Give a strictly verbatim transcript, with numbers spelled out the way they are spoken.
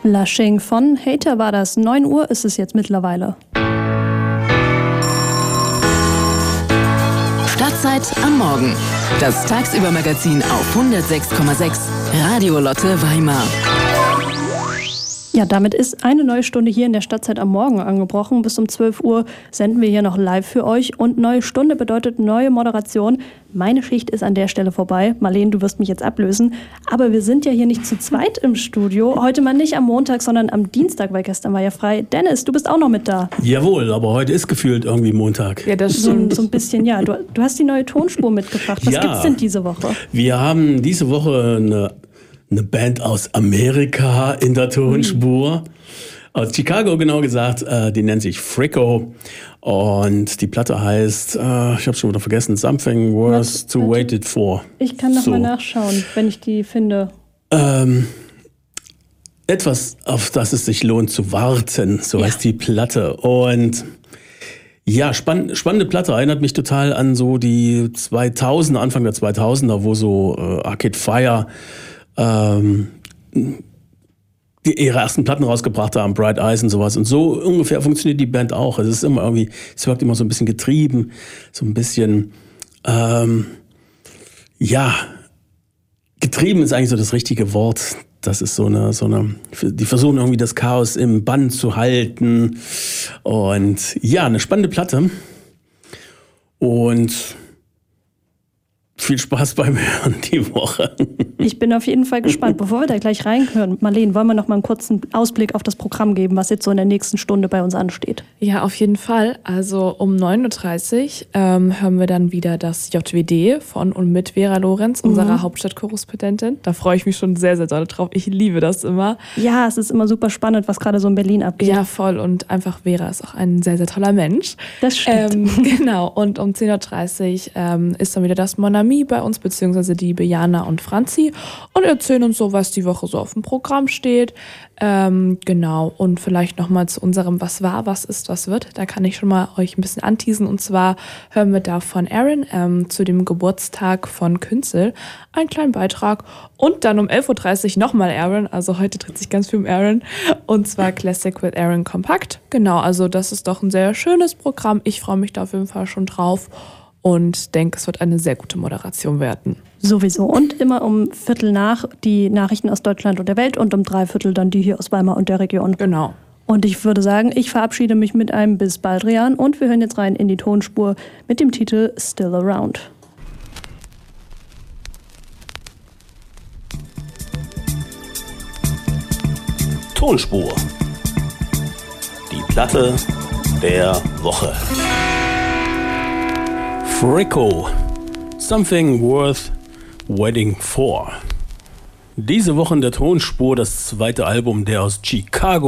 Lushing von Hater war das. neun Uhr ist es jetzt mittlerweile. Stadtzeit am Morgen. Das Tagsüber-Magazin auf hundertsechs Komma sechs Radio Lotte Weimar. Ja, damit ist eine neue Stunde hier in der Stadtzeit am Morgen angebrochen. Bis um zwölf Uhr senden wir hier noch live für euch. Und neue Stunde bedeutet neue Moderation. Meine Schicht ist an der Stelle vorbei. Marlene, du wirst mich jetzt ablösen. Aber wir sind ja hier nicht zu zweit im Studio. Heute mal nicht am Montag, sondern am Dienstag, weil gestern war ja frei. Dennis, du bist auch noch mit da. Jawohl, aber heute ist gefühlt irgendwie Montag. Ja, das stimmt. So, so ein bisschen, ja. Du, du hast die neue Tonspur mitgebracht. Was ja, gibt's denn diese Woche? Wir haben diese Woche eine, eine Band aus Amerika in der Tonspur. Mhm. Aus Chicago genau gesagt. Äh, die nennt sich Fricko. Und die Platte heißt, äh, ich habe schon wieder vergessen, Something Worth to Waited For. Ich kann noch so. mal nachschauen, wenn ich die finde. Ähm, etwas, auf das es sich lohnt zu warten, so ja. heißt die Platte. Und ja, spann- spannende Platte, erinnert mich total an so die zweitausender, Anfang der zweitausender, wo so äh, Arcade Fire ähm, die ihre ersten Platten rausgebracht haben, Bright Eyes und sowas. Und so ungefähr funktioniert die Band auch. Es ist immer irgendwie, es wirkt immer so ein bisschen getrieben, so ein bisschen, ähm, ja, getrieben ist eigentlich so das richtige Wort. Das ist so eine, so eine, die versuchen irgendwie das Chaos im Bann zu halten. Und ja, eine spannende Platte. Und viel Spaß beim Hören die Woche. Ich bin auf jeden Fall gespannt. Bevor wir da gleich reinhören, Marlene, wollen wir noch mal einen kurzen Ausblick auf das Programm geben, was jetzt so in der nächsten Stunde bei uns ansteht? Ja, auf jeden Fall. Also um neun Uhr dreißig ähm, hören wir dann wieder das J W D von und mit Vera Lorenz, unserer mhm. Hauptstadtkorrespondentin. Da freue ich mich schon sehr, sehr doll drauf. Ich liebe das immer. Ja, es ist immer super spannend, was gerade so in Berlin abgeht. Ja, voll. Und einfach Vera ist auch ein sehr, sehr toller Mensch. Das stimmt. Ähm, genau. Und um zehn Uhr dreißig ähm, ist dann wieder das Mon Ami bei uns, beziehungsweise die Bejana und Franzi, und erzählen uns so, was die Woche so auf dem Programm steht. Ähm, genau, und vielleicht nochmal zu unserem Was war, was ist, was wird. Da kann ich schon mal euch ein bisschen anteasen. Und zwar hören wir da von Aaron ähm, zu dem Geburtstag von Künzel einen kleinen Beitrag. Und dann um elf Uhr dreißig nochmal Aaron. Also heute dreht sich ganz viel um Aaron. Und zwar Classic with Aaron Kompakt. Genau, also das ist doch ein sehr schönes Programm. Ich freue mich da auf jeden Fall schon drauf. Und denke, es wird eine sehr gute Moderation werden. Sowieso. Und immer um Viertel nach die Nachrichten aus Deutschland und der Welt und um drei Viertel dann die hier aus Weimar und der Region. Genau. Und ich würde sagen, ich verabschiede mich mit einem Bis Baldrian und wir hören jetzt rein in die Tonspur mit dem Titel Still Around. Tonspur. Die Platte der Woche. Fricko, Something Worth Waiting For. Diese Woche in der Tonspur das zweite Album der aus Chicago